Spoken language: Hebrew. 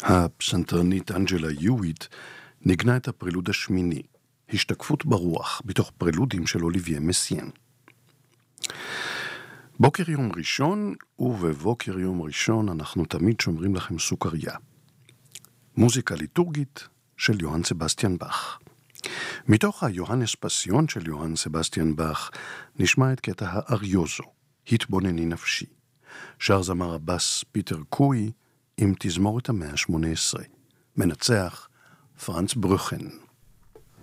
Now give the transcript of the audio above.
הפסנתרנית אנג'לה יוויט ניגנה את הפרילוד השמיני, השתקפות ברוח, בתוך פרילודים של אוליביה מסיין. בוקר יום ראשון, ובבוקר יום ראשון אנחנו תמיד שומרים לכם סוכריה. מוזיקה ליטורגית של יוהאן סבסטיאן באך. מתוך היוהנס פסיון של יוהאן סבסטיאן באך נשמע את קטע האריוזו, התבונני נפשי. שר זמר הבס פיטר קוי עם תזמורת המאה ה-18. מנצח פרנץ ברוכן.